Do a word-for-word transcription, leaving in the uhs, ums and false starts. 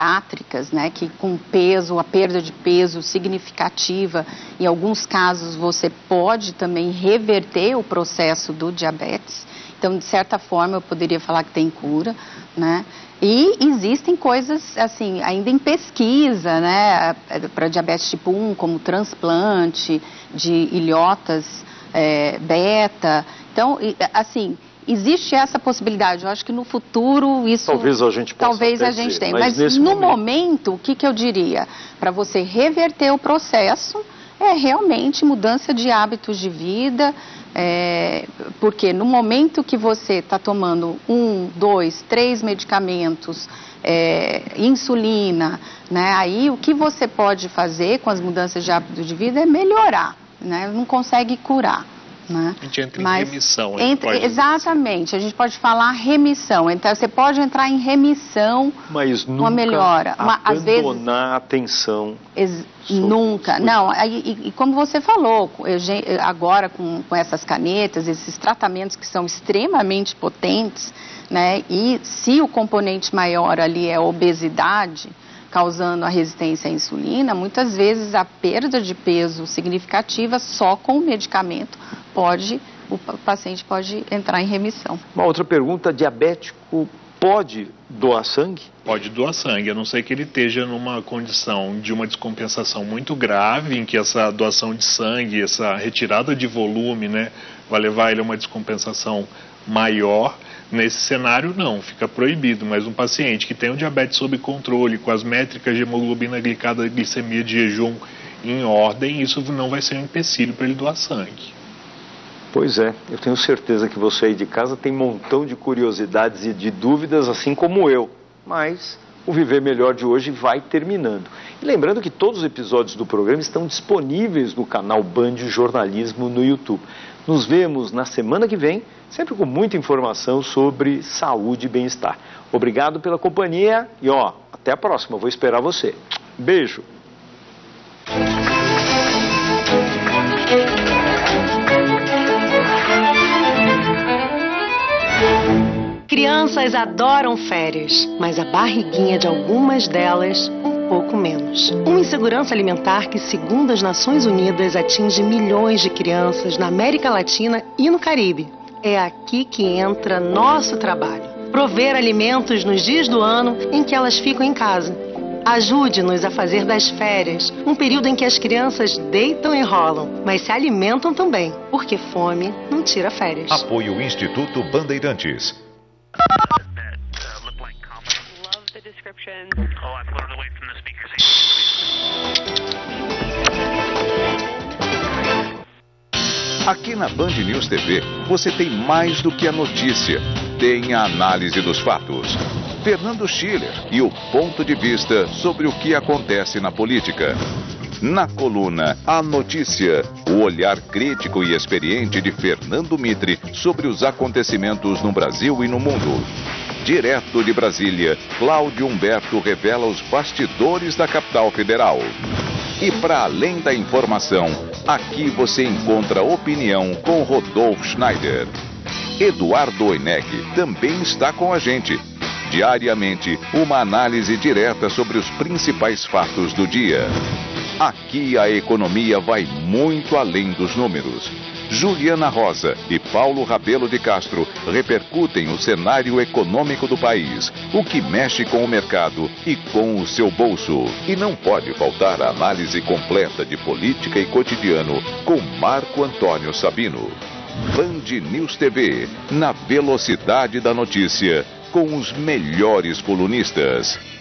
bariátricas, né, que com peso, a perda de peso significativa, em alguns casos você pode também reverter o processo do diabetes. Então, de certa forma, eu poderia falar que tem cura, né? E existem coisas, assim, ainda em pesquisa, né, para diabetes tipo um, como transplante de ilhotas é, beta. Então, assim, existe essa possibilidade. Eu acho que no futuro isso... Talvez a gente possa Talvez a dizer, gente tenha. mas, Mas no momento... momento, o que, que eu diria? Para você reverter o processo, é realmente mudança de hábitos de vida, é, porque no momento que você está tomando um, dois, três medicamentos, é, insulina, né, aí o que você pode fazer com as mudanças de hábitos de vida é melhorar, né, não consegue curar. Né? A gente entra em Mas remissão. A entre, pode... Exatamente, a gente pode falar remissão. Então, você pode entrar em remissão, mas nunca uma melhora. Uma, abandonar às vezes, a atenção. Ex, nunca. Sobre... Não, e, e como você falou, eu, agora com, com essas canetas, esses tratamentos que são extremamente potentes, né? E se o componente maior ali é a obesidade, causando a resistência à insulina, muitas vezes a perda de peso significativa só com o medicamento pode, o paciente pode entrar em remissão. Uma outra pergunta, diabético pode doar sangue? Pode doar sangue, a não ser que ele esteja numa condição de uma descompensação muito grave, em que essa doação de sangue, essa retirada de volume, né, vai levar ele a uma descompensação maior. Nesse cenário, não, fica proibido, mas um paciente que tem o diabetes sob controle, com as métricas de hemoglobina glicada, glicemia de jejum em ordem, isso não vai ser um empecilho para ele doar sangue. Pois é, eu tenho certeza que você aí de casa tem um montão de curiosidades e de dúvidas, assim como eu, mas o Viver Melhor de hoje vai terminando. E lembrando que todos os episódios do programa estão disponíveis no canal Band Jornalismo no YouTube. Nos vemos na semana que vem, sempre com muita informação sobre saúde e bem-estar. Obrigado pela companhia e ó, até a próxima, vou esperar você. Beijo! Crianças adoram férias, mas a barriguinha de algumas delas um pouco menos. Uma insegurança alimentar que, segundo as Nações Unidas, atinge milhões de crianças na América Latina e no Caribe. É aqui que entra nosso trabalho. Prover alimentos nos dias do ano em que elas ficam em casa. Ajude-nos a fazer das férias um período em que as crianças deitam e rolam, mas se alimentam também, porque fome não tira férias. Apoio Instituto Bandeirantes. Aqui na Band News T V, você tem mais do que a notícia, tem a análise dos fatos. Fernando Schiller e o ponto de vista sobre o que acontece na política. Na coluna A Notícia, o olhar crítico e experiente de Fernando Mitre sobre os acontecimentos no Brasil e no mundo. Direto de Brasília, Cláudio Humberto revela os bastidores da capital federal. E para além da informação, aqui você encontra opinião com Rodolfo Schneider. Eduardo Oineg também está com a gente. Diariamente, uma análise direta sobre os principais fatos do dia. Aqui a economia vai muito além dos números. Juliana Rosa e Paulo Rabelo de Castro repercutem o cenário econômico do país, o que mexe com o mercado e com o seu bolso. E não pode faltar a análise completa de política e cotidiano com Marco Antônio Sabino. Band News T V, na velocidade da notícia, com os melhores colunistas.